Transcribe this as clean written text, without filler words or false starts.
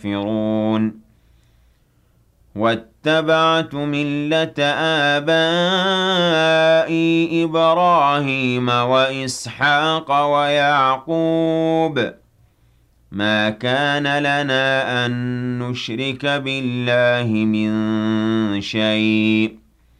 يَسْتَغْفِرُونَ وَاتَّبَعْتُ مِلَّةَ آبَائِي إِبْرَاهِيمَ وَإِسْحَاقَ وَيَعْقُوبَ مَا كَانَ لَنَا أَن نُّشْرِكَ بِاللَّهِ مِن شَيْءٍ